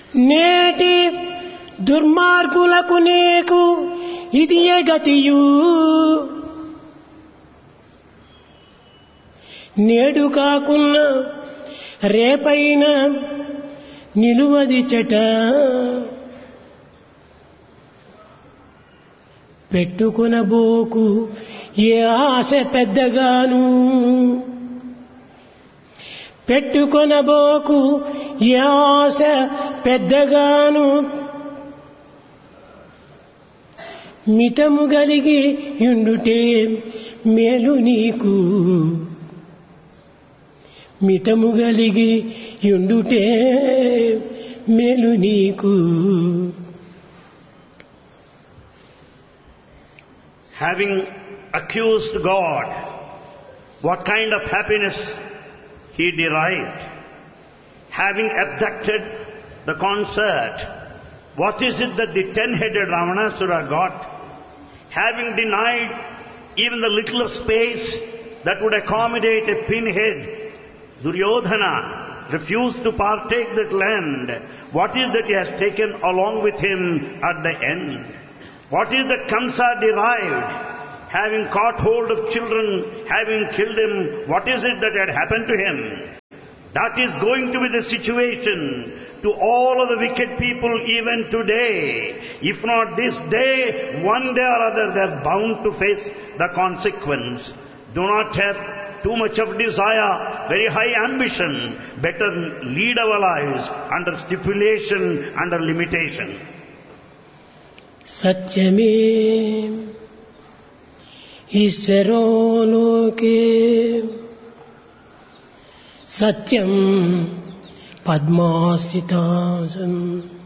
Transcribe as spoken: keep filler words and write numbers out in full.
నేటి దుర్మార్గులకు నీకు ఇదియే గతియు. నేడు కాకున్న రేపైన నిలువది చెట. పెట్టుకొనబోకు ఏ ఆశ పెద్దగాను, పెట్టుకొనబోకు ఏ ఆశ పెద్దగాను. మితము గలిగి యుండుటే మేలు నీకు, మితము గలిగి యుండుటే మేలు నీకు. Having accused God, what kind of happiness he derived? Having abducted the concert, what is it that the ten-headed Ravanasura got? Having denied even the little of space that would accommodate a pinhead, Duryodhana refused to partake that land. What is that he has taken along with him at the end? What is that Kamsa derived? Having caught hold of children, having killed them, what is it that had happened to him? That is going to be the situation to all of the wicked people even today. If not this day, one day or other they are bound to face the consequence. Do not have too much of desire, very high ambition. Better lead our lives under stipulation, under limitation. సత్యమే ఈశ్వరో లోకే, సత్యం పద్మాశ్రితాసం.